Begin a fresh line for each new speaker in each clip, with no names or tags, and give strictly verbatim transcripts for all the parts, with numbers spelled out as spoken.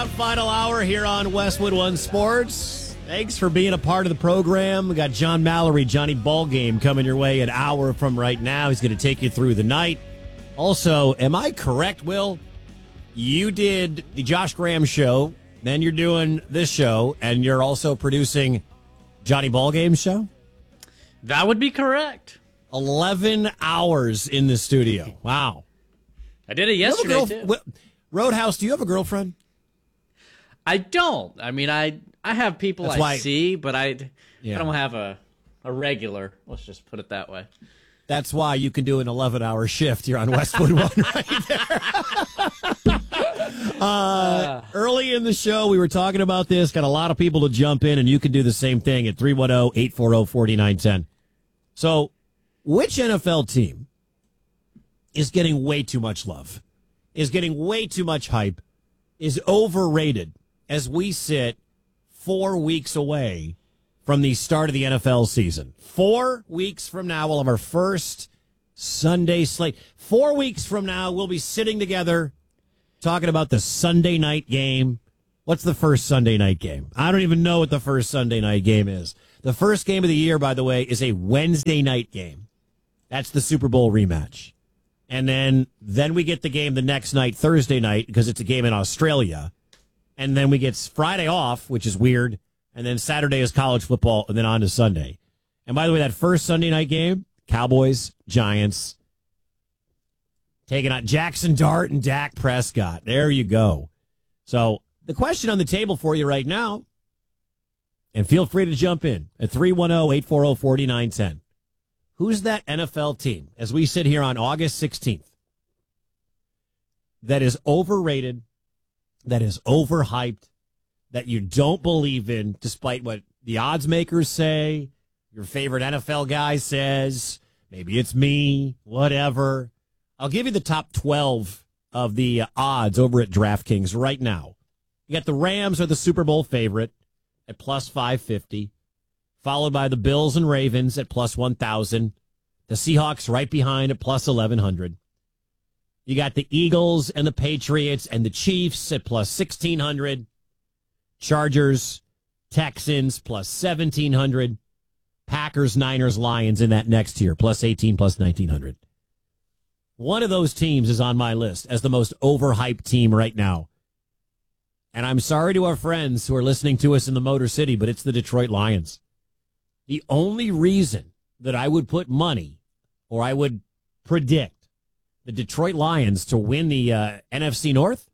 Final hour here on Westwood One Sports. Thanks for being a part of the program. We got John Mallory, Johnny Ballgame, coming your way an hour from right now. He's going to take you through the night. Also, am I correct, Will? You did the Josh Graham show, then you're doing this show, and you're also producing Johnny Ballgame's show?
That would be correct.
eleven hours in the studio. Wow.
I did it yesterday,
girl-
too.
Well, Roadhouse, do you have a girlfriend?
I don't. I mean, I I have people
That's
I
why-
see, but I,
Yeah.
I don't have a, a regular. Let's just put it that way.
That's why you can do an eleven-hour shift here on Westwood One right there. uh, early in the show, we were talking about this. Got a lot of people to jump in, and you can do the same thing at three one zero, eight four zero, four nine one zero. So, which N F L team is getting way too much love, is getting way too much hype, is overrated as we sit four weeks away from the start of the N F L season? Four weeks from now, we'll have our first Sunday slate. Four weeks from now, we'll be sitting together talking about the Sunday night game. What's the first Sunday night game? I don't even know what the first Sunday night game is. The first game of the year, by the way, is a Wednesday night game. That's the Super Bowl rematch. And then, then we get the game the next night, Thursday night, because it's a game in Australia. And then we get Friday off, which is weird. And then Saturday is college football, and then on to Sunday. And by the way, that first Sunday night game, Cowboys, Giants, taking out Jackson Dart and Dak Prescott. There you go. So the question on the table for you right now, and feel free to jump in at three one zero, eight four zero, four nine one zero. Who's that N F L team, as we sit here on August sixteenth, that is overrated, that is overhyped, that you don't believe in, despite what the odds makers say, your favorite N F L guy says, maybe it's me, whatever. I'll give you the top twelve of the uh, odds over at DraftKings right now. You got the Rams are the Super Bowl favorite at plus five fifty, followed by the Bills and Ravens at plus one thousand. The Seahawks right behind at plus eleven hundred. You got the Eagles and the Patriots and the Chiefs at plus sixteen hundred. Chargers, Texans, plus seventeen hundred. Packers, Niners, Lions in that next tier, plus eighteen, plus nineteen hundred. One of those teams is on my list as the most overhyped team right now. And I'm sorry to our friends who are listening to us in the Motor City, but it's the Detroit Lions. The only reason that I would put money, or I would predict the Detroit Lions to win the uh, N F C North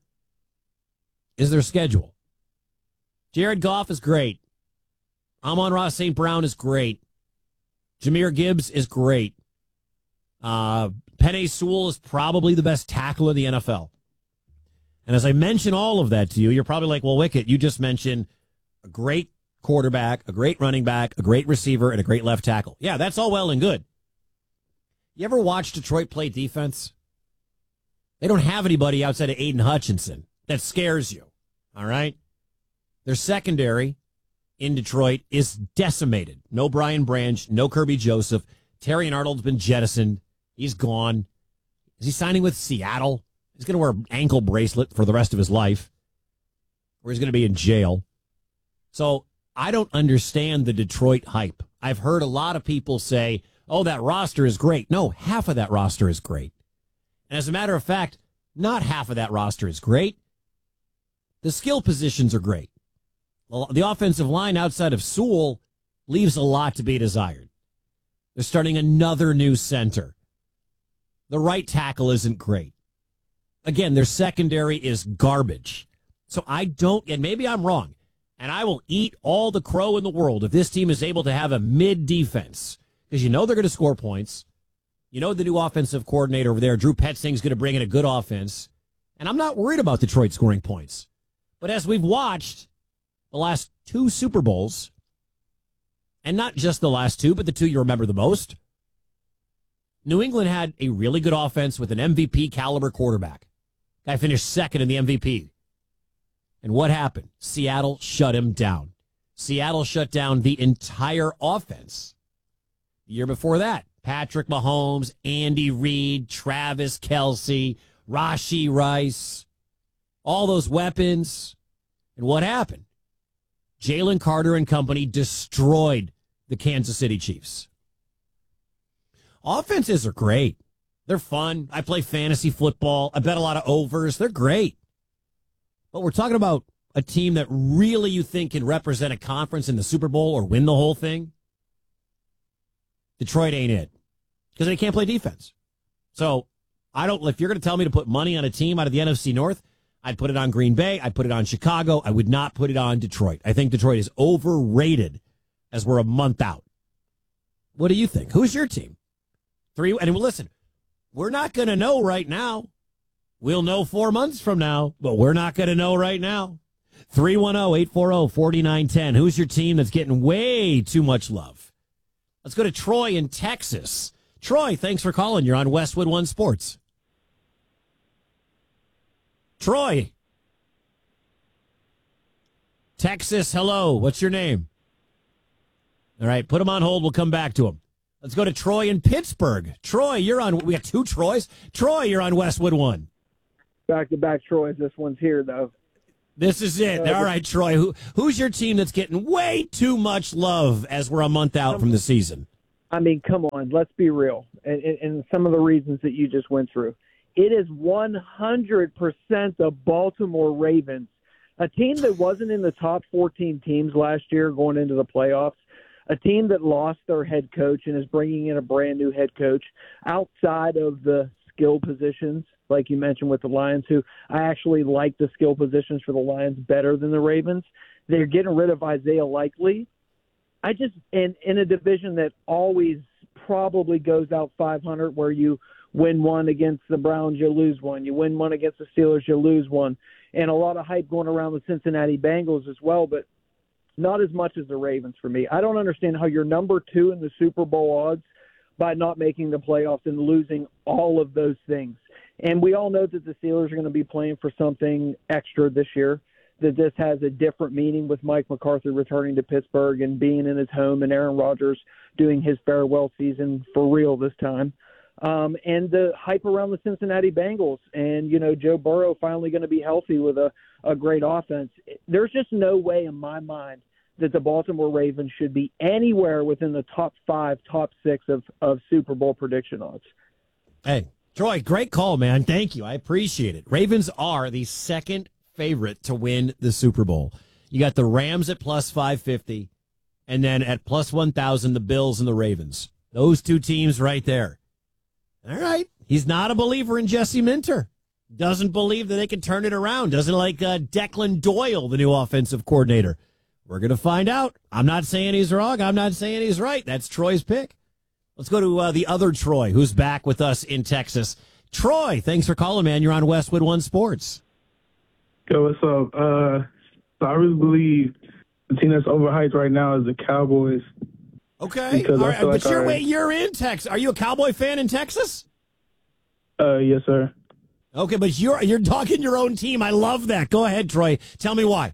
is their schedule. Jared Goff is great. Amon-Ra Saint Brown is great. Jahmyr Gibbs is great. Uh, Penei Sewell is probably the best tackle in the N F L. And as I mention all of that to you, you're probably like, well, Wicket, you just mentioned a great quarterback, a great running back, a great receiver, and a great left tackle. Yeah, that's all well and good. You ever watch Detroit play defense? They don't have anybody outside of Aiden Hutchinson that scares you, all right? Their secondary in Detroit is decimated. No Brian Branch, no Kirby Joseph. Terry Arnold's been jettisoned. He's gone. Is he signing with Seattle? He's going to wear an ankle bracelet for the rest of his life, or he's going to be in jail. So I don't understand the Detroit hype. I've heard a lot of people say, oh, that roster is great. No, half of that roster is great. And as a matter of fact, not half of that roster is great. The skill positions are great. The offensive line outside of Sewell leaves a lot to be desired. They're starting another new center. The right tackle isn't great. Again, their secondary is garbage. So I don't, and maybe I'm wrong, and I will eat all the crow in the world if this team is able to have a mid-defense, because you know they're going to score points. You know the new offensive coordinator over there, Drew Petzing's going to bring in a good offense, and I'm not worried about Detroit scoring points. But as we've watched the last two Super Bowls, and not just the last two, but the two you remember the most, New England had a really good offense with an M V P caliber quarterback. Guy finished second in the M V P. And what happened? Seattle shut him down. Seattle shut down the entire offense. The year before that, Patrick Mahomes, Andy Reid, Travis Kelce, Rashee Rice, all those weapons. And what happened? Jalen Carter and company destroyed the Kansas City Chiefs. Offenses are great. They're fun. I play fantasy football. I bet a lot of overs. They're great. But we're talking about a team that really you think can represent a conference in the Super Bowl or win the whole thing. Detroit ain't it because they can't play defense. So I don't. If you're going to tell me to put money on a team out of the N F C North, I'd put it on Green Bay. I'd put it on Chicago. I would not put it on Detroit. I think Detroit is overrated as we're a month out. What do you think? Who's your team? Three. And listen, we're not going to know right now. We'll know four months from now, but we're not going to know right now. three one zero, eight four zero, four nine one zero. Who's your team that's getting way too much love? Let's go to Troy in Texas. Troy, thanks for calling. You're on Westwood One Sports. Troy. Texas, hello. What's your name? All right, put him on hold. We'll come back to him. Let's go to Troy in Pittsburgh. Troy, you're on. We got two Troys. Troy, you're on Westwood One.
Back-to-back Troys. This one's here, though.
This is it. All right, Troy. Who Who's your team that's getting way too much love as we're a month out from the season?
I mean, come on. Let's be real. And, and, and some of the reasons that you just went through. It is one hundred percent the Baltimore Ravens, a team that wasn't in the top fourteen teams last year going into the playoffs, a team that lost their head coach and is bringing in a brand-new head coach outside of the skill positions, like you mentioned with the Lions, who I actually like the skill positions for the Lions better than the Ravens. They're getting rid of Isaiah Likely. I just, in, in a division that always probably goes out five hundred, where you win one against the Browns, you lose one. You win one against the Steelers, you lose one. And a lot of hype going around the Cincinnati Bengals as well, but not as much as the Ravens for me. I don't understand how you're number two in the Super Bowl odds by not making the playoffs and losing all of those things. And we all know that the Steelers are going to be playing for something extra this year, that this has a different meaning with Mike McCarthy returning to Pittsburgh and being in his home and Aaron Rodgers doing his farewell season for real this time. Um, and the hype around the Cincinnati Bengals and, you know, Joe Burrow finally going to be healthy with a, a great offense. There's just no way in my mind that the Baltimore Ravens should be anywhere within the top five, top six of, of Super Bowl prediction odds.
Hey, Troy, great call, man. Thank you. I appreciate it. Ravens are the second favorite to win the Super Bowl. You got the Rams at plus five fifty, and then at plus one thousand, the Bills and the Ravens. Those two teams right there. All right. He's not a believer in Jesse Minter. Doesn't believe that they can turn it around. Doesn't like uh, Declan Doyle, the new offensive coordinator. We're going to find out. I'm not saying he's wrong. I'm not saying he's right. That's Troy's pick. Let's go to uh, the other Troy, who's back with us in Texas. Troy, thanks for calling, man. You're on Westwood One Sports.
Yo, what's up? Uh, so I really believe the team that's overhyped right now is the Cowboys.
Okay,
Because
all
I
right,
feel
but
like
you're,
I-
wait, you're in Texas. Are you a Cowboy fan in Texas?
Uh, yes, sir.
Okay, but you're you're talking your own team. I love that. Go ahead, Troy. Tell me why.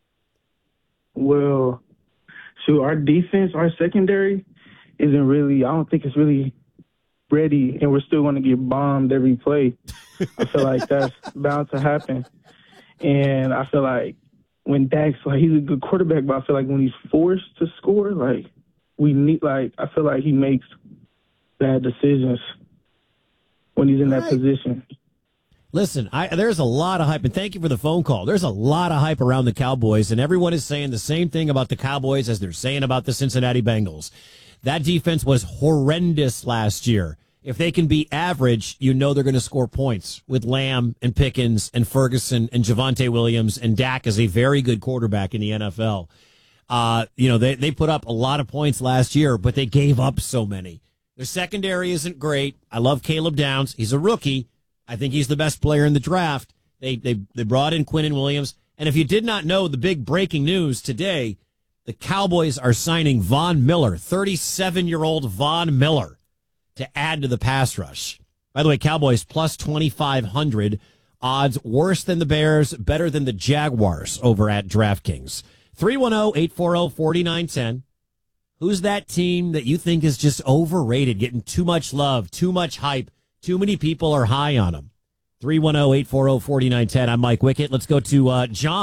Well, shoot, our defense, our secondary isn't really, I don't think it's really ready, and we're still going to get bombed every play. I feel like that's bound to happen. And I feel like when Dak's, like, he's a good quarterback, but I feel like when he's forced to score, like, we need, like, I feel like he makes bad decisions when he's in that
Right.
position.
Listen, I, there's a lot of hype, and thank you for the phone call. There's a lot of hype around the Cowboys, and everyone is saying the same thing about the Cowboys as they're saying about the Cincinnati Bengals. That defense was horrendous last year. If they can be average, you know they're going to score points with Lamb and Pickens and Ferguson and Javonte Williams, and Dak is a very good quarterback in the N F L. Uh, you know, they, they put up a lot of points last year, but they gave up so many. Their secondary isn't great. I love Caleb Downs. He's a rookie. I think he's the best player in the draft. They they they brought in Quinnen Williams. And if you did not know the big breaking news today, the Cowboys are signing Von Miller, thirty-seven-year-old Von Miller, to add to the pass rush. By the way, Cowboys plus twenty-five hundred odds, worse than the Bears, better than the Jaguars over at DraftKings. three one zero, eight four zero, four nine one zero. Who's that team that you think is just overrated, getting too much love, too much hype? Too many people are high on them. three one zero, eight four zero, four nine one zero. I'm Mike Wickett. Let's go to uh, John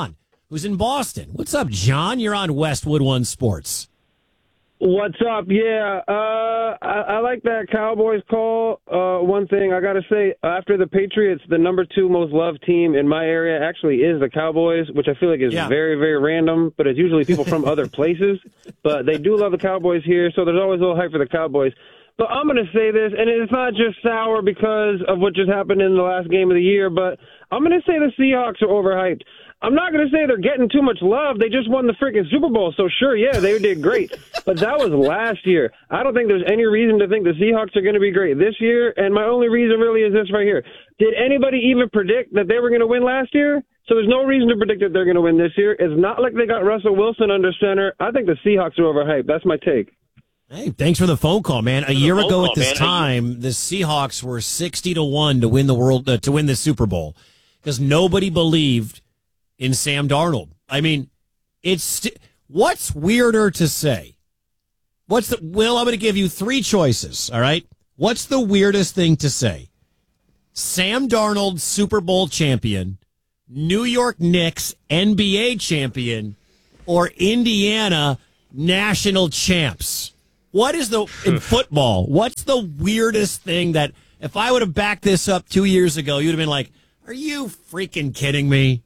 who's in Boston. What's up, John? You're on Westwood One Sports.
What's up? Yeah, uh, I, I like that Cowboys call. Uh, one thing I got to say, after the Patriots, the number two most loved team in my area actually is the Cowboys, which I feel like is
Yeah.
very, very random, but it's usually people from other places. But they do love the Cowboys here, so there's always a little hype for the Cowboys. But I'm going to say this, and it's not just sour because of what just happened in the last game of the year, but I'm going to say the Seahawks are overhyped. I'm not going to say they're getting too much love. They just won the freaking Super Bowl, so sure, yeah, they did great. But that was last year. I don't think there's any reason to think the Seahawks are going to be great this year, and my only reason really is this right here. Did anybody even predict that they were going to win last year? So there's no reason to predict that they're going to win this year. It's not like they got Russell Wilson under center. I think the Seahawks are overhyped. That's my take.
Hey, thanks for the phone call, man. A year
phone
ago
call,
at this
man.
time, the Seahawks were sixty to one to win the world uh, to win the Super Bowl because nobody believed in Sam Darnold. I mean, it's st- what's weirder to say? What's the Will? I'm going to give you three choices. All right, what's the weirdest thing to say? Sam Darnold, Super Bowl champion, New York Knicks N B A champion, or Indiana national champs? What is the in football? What's the weirdest thing that if I would have backed this up two years ago, you'd have been like, "Are you freaking kidding me?"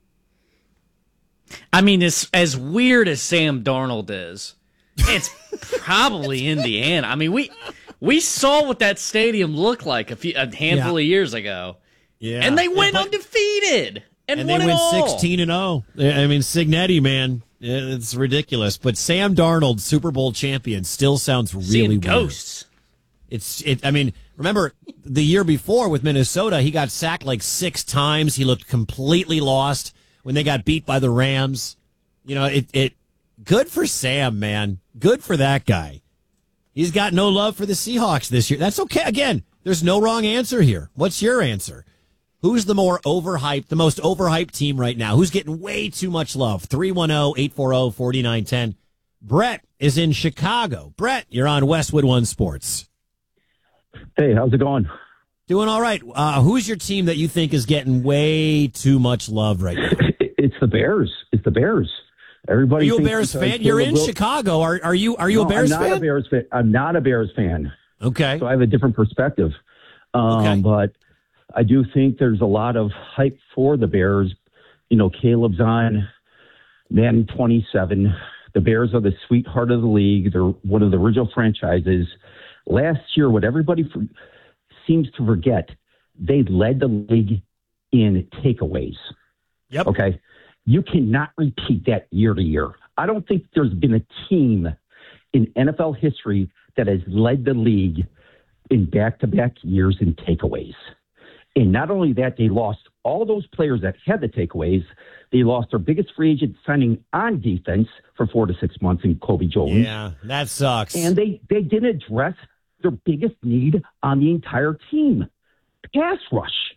I mean, as as weird as Sam Darnold is, it's probably Indiana. I mean, we we saw what that stadium looked like a few a handful
Yeah.
of years ago,
Yeah,
and they went
but-
undefeated and,
and
won
they
it
went
all.
sixteen and zero. I mean, Signetti, man, it's ridiculous. But Sam Darnold, Super Bowl champion, still sounds really
Seeing
weird.
ghosts.
It's it. I mean, remember the year before with Minnesota, he got sacked like six times. He looked completely lost when they got beat by the Rams. You know, it. It good for Sam, man. Good for that guy. He's got no love for the Seahawks this year. That's okay. Again, there's no wrong answer here. What's your answer? Who's the more overhyped, the most overhyped team right now? Who's getting way too much love? three one zero, eight four zero, four nine one zero. Brett is in Chicago. Brett, you're on Westwood One Sports.
Hey, how's it going?
Doing all right. Uh, who's your team that you think is getting way too much love right now?
It's the Bears. It's the Bears. Everybody.
Are you a
thinks
Bears
because
fan? You're in
Caleb Wil-
Chicago. Are are you are you
No,
a Bears
I'm not
fan?
a Bears fan. I'm not a Bears fan.
Okay.
So I have a different perspective. Um,
Okay.
But I do think there's a lot of hype for the Bears. You know, Caleb's on Madden twenty-seven. The Bears are the sweetheart of the league. They're one of the original franchises. Last year, what everybody for, seems to forget, they led the league in takeaways.
Yep.
Okay. You cannot repeat that year to year. I don't think there's been a team in N F L history that has led the league in back-to-back years in takeaways. And not only that, they lost all those players that had the takeaways. They lost their biggest free agent signing on defense for four to six months in Kobe Jones.
Yeah, that sucks.
And they, they didn't address their biggest need on the entire team, pass rush.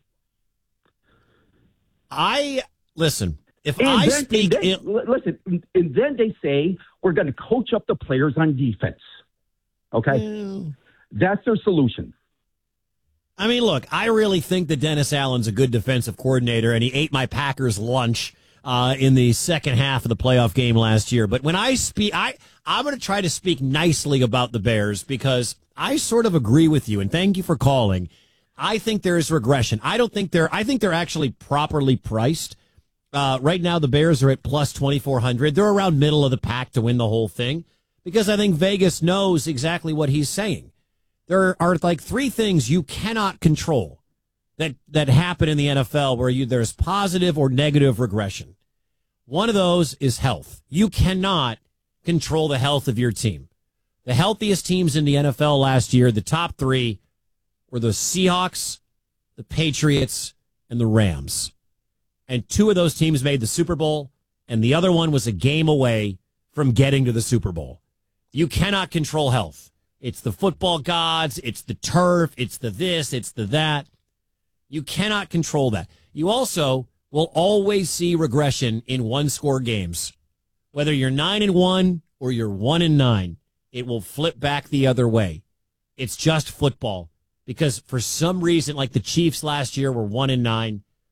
I listen. If
And
I
then,
speak,
and then,
ill-
l- listen, and then they say we're going to coach up the players on defense. Okay, that's their solution.
I mean, look, I really think that Dennis Allen's a good defensive coordinator, and he ate my Packers lunch uh, in the second half of the playoff game last year. But when I speak, I I'm going to try to speak nicely about the Bears because I sort of agree with you, and thank you for calling. I think there is regression. I don't think they're. I think they're actually properly priced. Uh, right now, the Bears are at plus twenty-four hundred. They're around middle of the pack to win the whole thing because I think Vegas knows exactly what he's saying. There are like three things you cannot control that, that happen in the N F L where you there's positive or negative regression. One of those is health. You cannot control the health of your team. The healthiest teams in the N F L last year, the top three, were the Seahawks, the Patriots, and the Rams. And two of those teams made the Super Bowl, and the other one was a game away from getting to the Super Bowl. You cannot control health. It's the football gods, it's the turf, it's the this, it's the that. You cannot control that. You also will always see regression in one-score games. Whether you're nine and one or you're one and nine, it will flip back the other way. It's just football. Because for some reason, like the Chiefs last year were one and nine,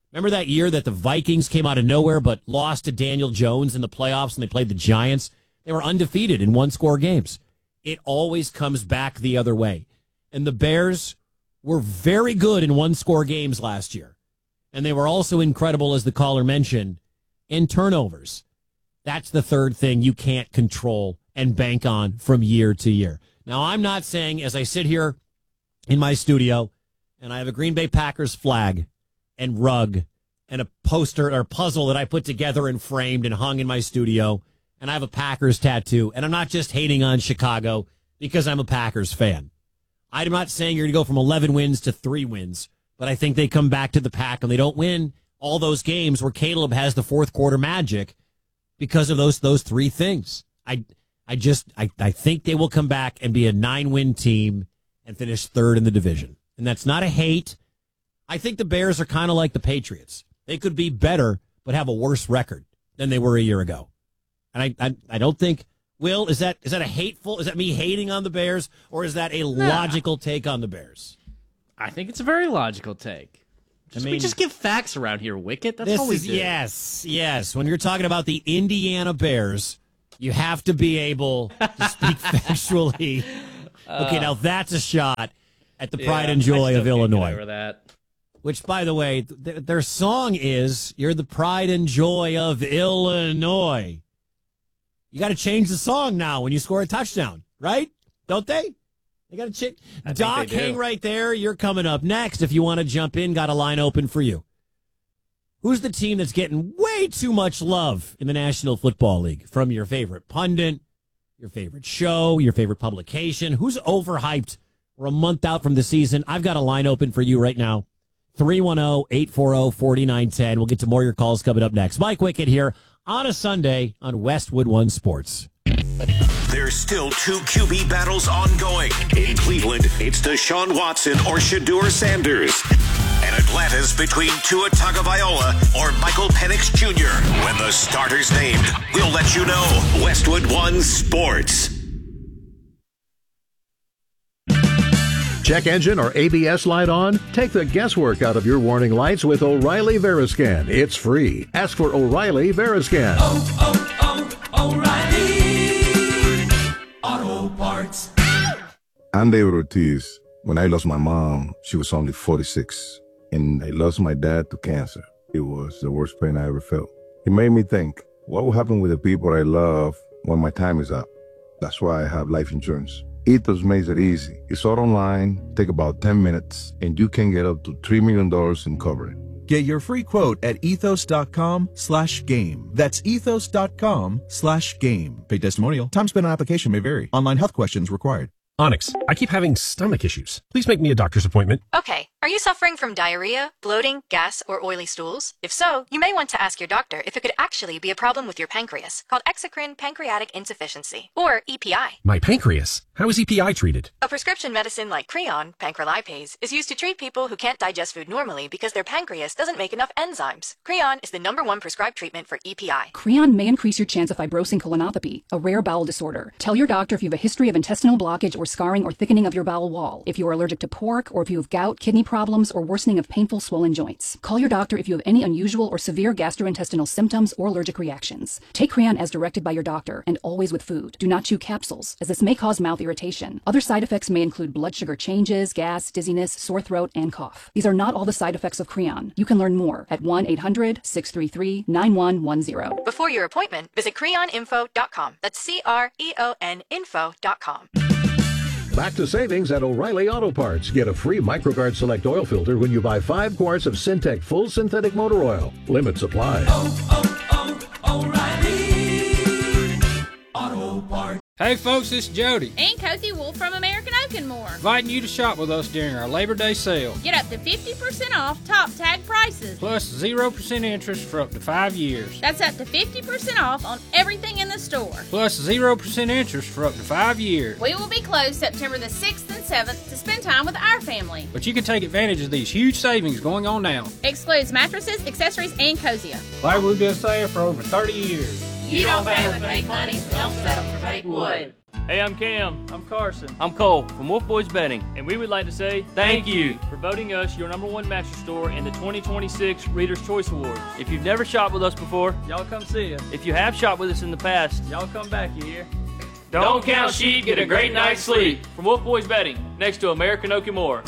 Remember that year that the Vikings came out of nowhere but lost to Daniel Jones in the playoffs and they played the Giants? They were undefeated in one-score games. It always comes back the other way. And the Bears were very good in one-score games last year. And they were also incredible, as the caller mentioned, in turnovers. That's the third thing you can't control and bank on from year to year. Now, I'm not saying, as I sit here in my studio and I have a Green Bay Packers flag and rug and a poster or puzzle that I put together and framed and hung in my studio, and I have a Packers tattoo, and I'm not just hating on Chicago because I'm a Packers fan. I'm not saying you're going to go from eleven wins to three wins, but I think they come back to the pack and they don't win all those games where Caleb has the fourth quarter magic because of those those three things. I I just I, I think they will come back and be a nine-win team and finish third in the division. And that's not a hate. I think the Bears are kind of like the Patriots. They could be better but have a worse record than they were a year ago. And I I, I don't think, Will, is that is that a hateful, is that me hating on the Bears, or is that a nah. logical take on the Bears?
I think it's a very logical take. Just, I mean, we just give facts around here, Wicket. That's all we
is,
do.
Yes, yes. When you're talking about the Indiana Bears, you have to be able to speak factually. Uh, okay, now that's a shot at the pride
yeah,
and joy of Illinois.
Over that.
Which, by the way, th- their song is, "You're the pride and joy of Illinois." You got to change the song now when you score a touchdown, right? Don't they? They got to change. Doc, hang right there. You're coming up next. If you want to jump in, got a line open for you. Who's the team that's getting way too much love in the National Football League? From your favorite pundit, your favorite show, your favorite publication. Who's overhyped? We're a month out from the season. I've got a line open for you right now. three one zero, eight four zero, four nine one zero. We'll get to more of your calls coming up next. Mike Wickett here on a Sunday on Westwood One Sports.
There's still two Q B battles ongoing. In Cleveland, it's Deshaun Watson or Shedeur Sanders. And Atlanta's between Tua Tagovailoa or Michael Penix Junior When the starter's named, we'll let you know. Westwood One Sports.
Check engine or A B S light on? Take the guesswork out of your warning lights with O'Reilly Veriscan. It's free. Ask for O'Reilly Veriscan.
Oh, oh, oh, O'Reilly Auto Parts.
I'm David Ortiz. When I lost my mom, she was only forty-six. And I lost my dad to cancer. It was the worst pain I ever felt. It made me think, what will happen with the people I love when my time is up? That's why I have life insurance. Ethos makes it easy. It's all online, take about ten minutes, and you can get up to three million dollars in coverage.
Get your free quote at ethos.com slash game. That's ethos.com slash game. Paid testimonial. Time spent on application may vary. Online health questions required.
Onyx, I keep having stomach issues. Please make me a doctor's appointment.
Okay. Are you suffering from diarrhea, bloating, gas, or oily stools? If so, you may want to ask your doctor if it could actually be a problem with your pancreas, called exocrine pancreatic insufficiency, or E P I.
My pancreas? How is E P I treated?
A prescription medicine like Creon, pancrelipase, is used to treat people who can't digest food normally because their pancreas doesn't make enough enzymes. Creon is the number one prescribed treatment for E P I.
Creon may increase your chance of fibrosing colonopathy, a rare bowel disorder. Tell your doctor if you have a history of intestinal blockage or scarring or thickening of your bowel wall, if you are allergic to pork, or if you have gout, kidney problems, or worsening of painful swollen joints. Call your doctor if you have any unusual or severe gastrointestinal symptoms or allergic reactions. Take Creon as directed by your doctor, and always with food. Do not chew capsules, as this may cause mouth irritation. Other side effects may include blood sugar changes, gas, dizziness, sore throat, and cough. These are not all the side effects of Creon. You can learn more at one eight hundred, six three three, nine one one zero.
Before your appointment, visit creon info dot com. That's C R E O N info dot com.
Back to savings at O'Reilly Auto Parts. Get a free MicroGuard Select oil filter when you buy five quarts of Syntec Full Synthetic Motor Oil. Limits apply.
Oh, oh, oh, O'Reilly Auto Parts.
Hey folks, it's Jody.
And Cozy Wolf from American Oak and More.
Inviting you to shop with us during our Labor Day sale.
Get up to fifty percent off top tag prices.
Plus zero percent interest for up to five years.
That's up to fifty percent off on everything in the store.
Plus zero percent interest for up to five years.
We will be closed September the sixth and seventh to spend time with our family.
But you can take advantage of these huge savings going on now.
Excludes mattresses, accessories, and Cosia.
Like we've been saying for over thirty years.
You don't pay with fake money, so don't settle for fake wood.
Hey, I'm Cam.
I'm Carson.
I'm Cole from Wolf Boys Betting. And we would like to say thank you for voting us your number one mattress store in the twenty twenty-six Reader's Choice Awards. If you've never shopped with us before,
y'all come see us.
If you have shopped with us in the past,
y'all come back, you hear?
Don't, Don't count sheep, get a great night's sleep. From Wolf Boys Betting, next to American Okimura.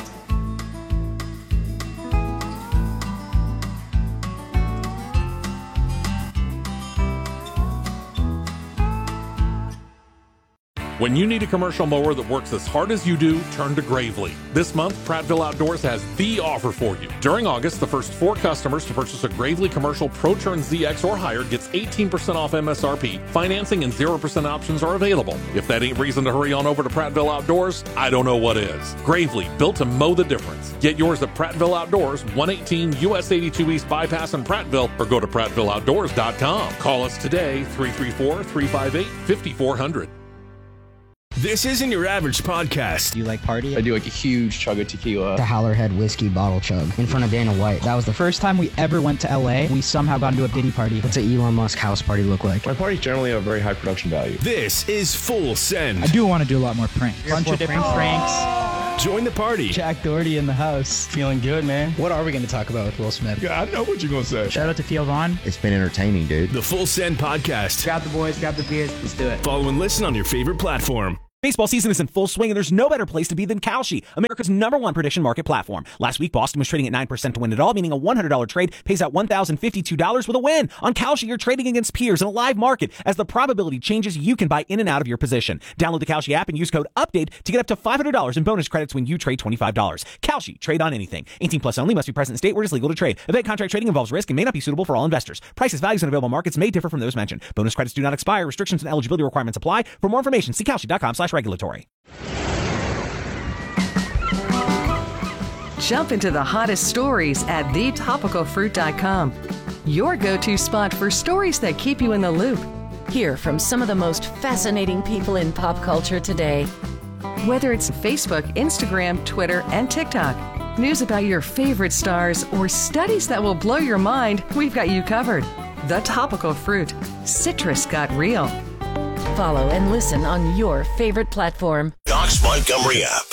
When you need a commercial mower that works as hard as you do, turn to Gravely. This month, Prattville Outdoors has the offer for you. During August, the first four customers to purchase a Gravely Commercial ProTurn Z X or higher gets eighteen percent off M S R P. Financing and zero percent options are available. If that ain't reason to hurry on over to Prattville Outdoors, I don't know what is. Gravely, built to mow the difference. Get yours at Prattville Outdoors, one eighteen U S eighty-two East Bypass in Prattville, or go to prattville outdoors dot com. Call us today, three three four, three five eight, five four zero zero.
This isn't your average podcast.
Do you like party?
I do like a huge chug of tequila.
The Howlerhead whiskey bottle chug in front of Dana White. That was the first time we ever went to L A. We somehow got into a Diddy party. What's an Elon Musk house party look like?
My parties generally have very high production value. This is Full Send.
I do want to do a lot more pranks. A bunch of different pranks.
Join the party.
Jack Doherty in the house. Feeling good, man. What are we going to talk about with Will Smith?
Yeah, I know what you're going to say.
Shout out to Theo Vaughn.
It's been entertaining, dude.
The Full Send podcast.
Grab the boys, grab the beers. Let's do it.
Follow and listen on your favorite platform.
Baseball season is in full swing, and there's no better place to be than Kalshi, America's number one prediction market platform. Last week, Boston was trading at nine percent to win it all, meaning a one hundred dollars trade pays out one thousand fifty-two dollars with a win. On Kalshi, you're trading against peers in a live market. As the probability changes, you can buy in and out of your position. Download the Kalshi app and use code UPDATE to get up to five hundred dollars in bonus credits when you trade twenty-five dollars. Kalshi, trade on anything. eighteen plus only, must be present in state where it is legal to trade. Event contract trading involves risk and may not be suitable for all investors. Prices, values, and available markets may differ from those mentioned. Bonus credits do not expire. Restrictions and eligibility requirements apply. For more information, see kalshi dot com slash regulatory.
Jump into the hottest stories at the topical fruit dot com. Your go-to spot for stories that keep you in the loop.
Hear from some of the most fascinating people in pop culture today.
Whether it's Facebook, Instagram, Twitter, and TikTok, news about your favorite stars, or studies that will blow your mind, we've got you covered. The Topical Fruit. Citrus got real.
Follow and listen on your favorite platform.
Cox Montgomery app.